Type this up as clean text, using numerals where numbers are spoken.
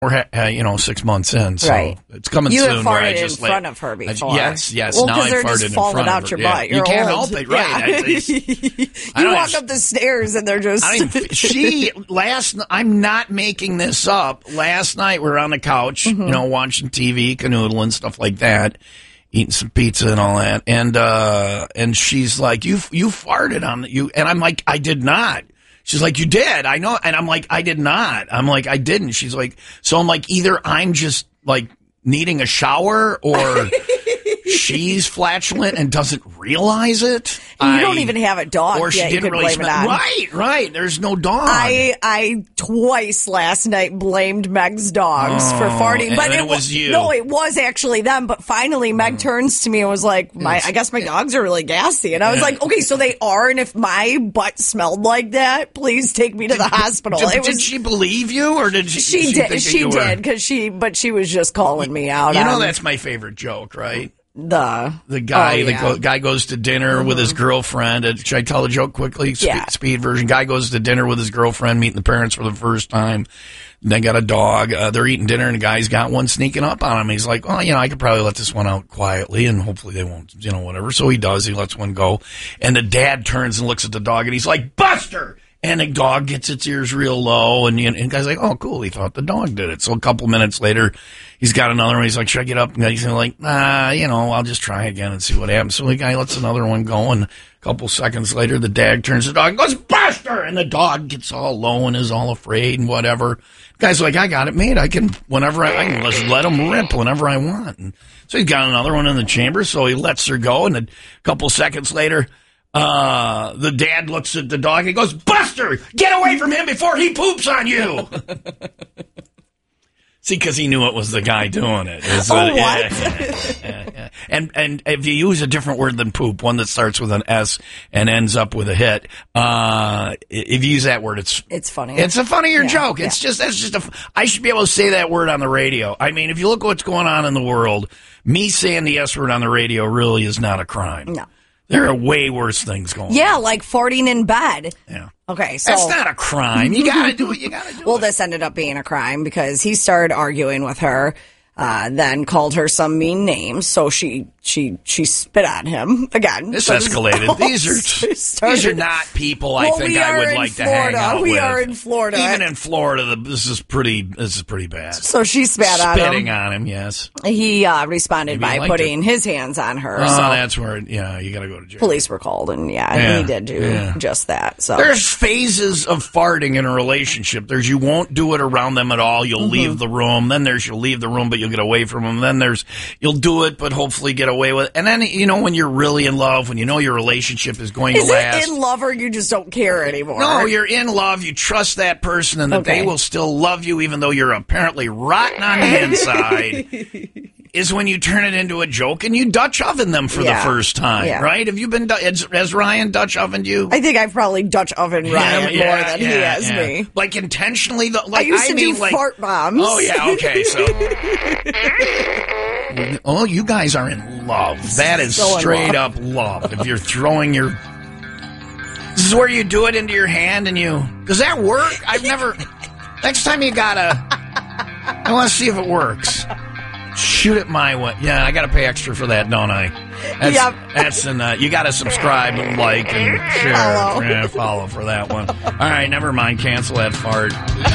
we're 6 months in, so Right. it's coming You soon. have where I farted just in front of her before. Yes. Well, now because I they're farted just in falling front out of your her. butt. Yeah. You're You can't old. help it, right? You walk up the stairs and they're just. I'm not making this up. Last night we were on the couch, watching TV, canoodling, stuff like that, eating some pizza and all that, and she's like, "You farted on you," and I'm like, "I did not." She's like, "You did, I know," and I'm like, "I did not." I'm like, "I didn't." She's like, so I'm like, either I'm just like needing a shower or she's flatulent and doesn't realize it. You don't even have a dog or she yet. didn't You could really blame it on. Right. There's no dog. I twice last night blamed Meg's dogs for farting, but it was you. No, it was actually them. But finally, Meg turns to me and was like, I guess my dogs are really gassy. And I was like, okay, so they are. And if my butt smelled like that, please take me to the hospital. Did she believe you, or did she? She did. She did because she was just calling me out. That's my favorite joke, right? The guy the guy goes to dinner with his girlfriend. Should I tell the joke quickly? Speed version. Guy goes to dinner with his girlfriend, meeting the parents for the first time. They got a dog. They're eating dinner, and the guy's got one sneaking up on him. He's like, "Oh, I could probably let this one out quietly, and hopefully they won't, whatever." So he does. He lets one go, and the dad turns and looks at the dog, and he's like, "Buster!" And the dog gets its ears real low, and the guy's like, "Oh, cool." He thought the dog did it. So a couple minutes later, he's got another one. He's like, "Should I get up?" And he's like, I'll just try again and see what happens. So the guy lets another one go, and a couple seconds later, the dad turns to the dog and goes, "Buster!" And the dog gets all low and is all afraid and whatever. The guy's like, "I got it made. I can, whenever I can just let him rip whenever I want." And so he's got another one in the chamber, so he lets her go, and a couple seconds later, the dad looks at the dog and goes, "Buster, get away from him before he poops on you." See, because he knew it was the guy doing it. What? Yeah. And if you use a different word than poop, one that starts with an S and ends up with a hit, if you use that word, it's funny. It's a funnier joke. I should be able to say that word on the radio. I mean, if you look at what's going on in the world, me saying the S word on the radio really is not a crime. No. There are way worse things going on. Yeah, like farting in bed. Yeah. Okay, so that's not a crime. You gotta do it. Well, this ended up being a crime because he started arguing with her, then called her some mean names. So she spit on him again. This escalated. These are not people I think I would like to hang out with. We are in Florida. Even in Florida, this is pretty bad. So she spat on him. Spitting on him, yes. He responded by putting his hands on her. Oh, so that's where, you got to go to jail. Police were called, and he did do just that. So there's phases of farting in a relationship. There's you won't do it around them at all. You'll leave the room. Then there's you'll leave the room, but you'll get away from them. Then there's you'll do it, but hopefully get away with it. And then, when you're really in love, when you know your relationship is going to last. Is it in love or you just don't care anymore? No, you're in love. You trust that person and that they will still love you even though you're apparently rotten on the inside. Is when you turn it into a joke and you Dutch oven them for the first time, right? Have you been, has Ryan Dutch ovened you? I think I've probably Dutch ovened Ryan more than he has me. Like intentionally? I used to do fart bombs. Oh, yeah, okay, so. Oh, you guys are in love. That is so straight up love. If you're throwing your... This is where you do it into your hand and you... Does that work? I've never... Next time you gotta... I want to see if it works. Shoot it my way. Yeah, I got to pay extra for that, don't I? That's you got to subscribe and like and share. Follow for that one. All right, never mind. Cancel that fart.